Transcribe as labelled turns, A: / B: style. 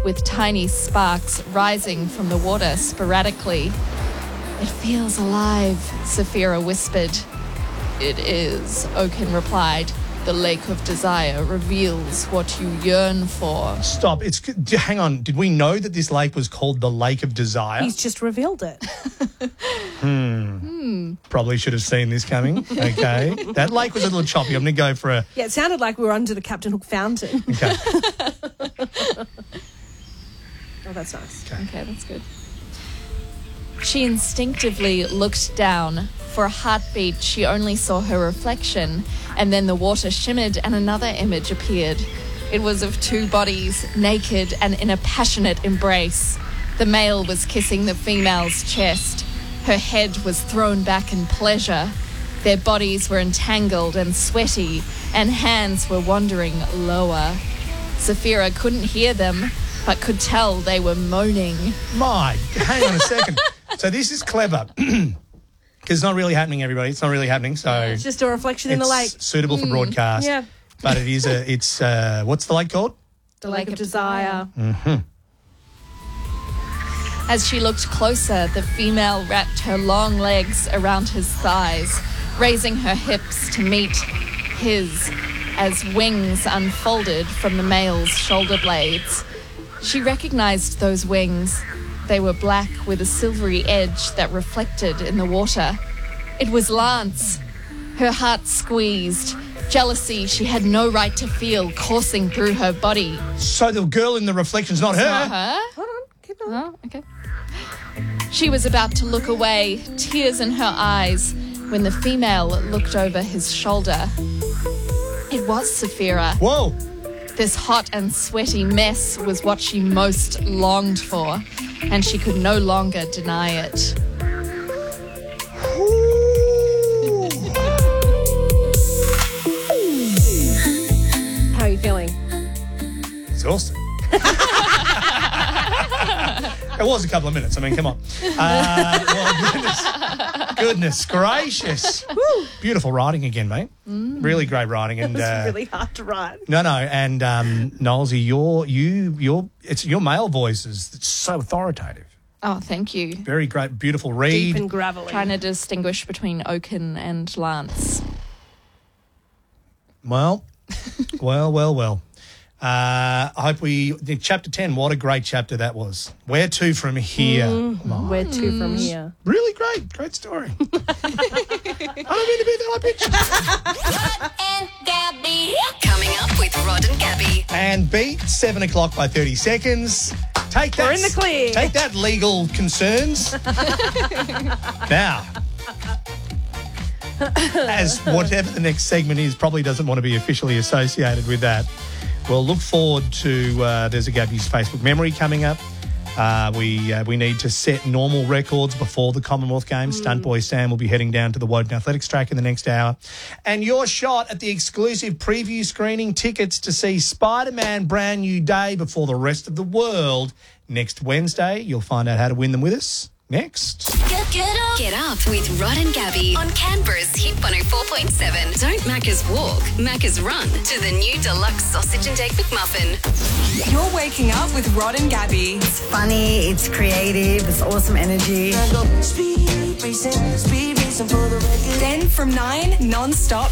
A: with tiny sparks rising from the water sporadically. "It feels alive," Saphira whispered. "It is," Oaken replied. "The Lake of Desire reveals what you yearn for."
B: Stop. Hang on. Did we know that this lake was called the Lake of Desire?
C: He's just revealed it.
B: Probably should have seen this coming. Okay. That lake was a little choppy. I'm going to go for a...
C: Yeah, it sounded like we were under the Captain Hook fountain.
B: Okay.
C: Oh, that's nice.
A: Okay, that's good. She instinctively looked down. For a heartbeat, she only saw her reflection, and then the water shimmered and another image appeared. It was of two bodies, naked and in a passionate embrace. The male was kissing the female's chest. Her head was thrown back in pleasure. Their bodies were entangled and sweaty, and hands were wandering lower. Saphira couldn't hear them, but could tell they were moaning.
B: Hang on a second. So this is clever. Because it's not really happening, everybody. It's not really happening. So
C: It's just a reflection in the lake.
B: It's suitable for broadcast.
C: Yeah.
B: But it is what's the lake called?
C: The Lake of Desire.
A: As she looked closer, the female wrapped her long legs around his thighs, raising her hips to meet his as wings unfolded from the male's shoulder blades. She recognized those wings. They were black with a silvery edge that reflected in the water. It was Lance. Her heart squeezed. Jealousy she had no right to feel coursing through her body.
B: So the girl in the reflection's not her.
A: Not her?
C: Hold on, keep going.
A: Oh, okay. She was about to look away, tears in her eyes, when the female looked over his shoulder. It was Saphira.
B: Whoa.
A: This hot and sweaty mess was what she most longed for, and she could no longer deny it.
C: How are you feeling?
B: Exhausted. It was a couple of minutes. I mean, come on. Well, goodness gracious. Woo. Beautiful writing again, mate. Really great writing. And
C: It's really hard to write.
B: No. And Nolsey, your male voice is so authoritative.
A: Oh, thank you.
B: Very great, beautiful read.
C: Deep and gravelly.
A: Trying to distinguish between Oaken and Lance.
B: Well. I hope chapter 10, what a great chapter that was. Where to from here?
C: Where to from here?
B: Really great story. I don't mean to be that high pitch.
D: Rod and Gabby. Coming up with Rod and Gabby.
B: And beat 7 o'clock by 30 seconds. Take that.
C: We're in the clear.
B: Take that, legal concerns. Now, as whatever the next segment is, probably doesn't want to be officially associated with that. Well, look forward to there's a Gabby's Facebook memory coming up. We need to set normal records before the Commonwealth Games. Stunt Boy Sam will be heading down to the Woden Athletics track in the next hour. And your shot at the exclusive preview screening, tickets to see Spider-Man Brand New Day before the rest of the world next Wednesday. You'll find out how to win them with us next.
D: Get up with Rod and Gabby on Canberra's Hit 104.7. Don't Macca's walk, Macca's run to the new deluxe sausage and egg McMuffin.
E: You're waking up with Rod and Gabby.
F: It's funny, it's creative, it's awesome energy.
E: Then from 9, non-stop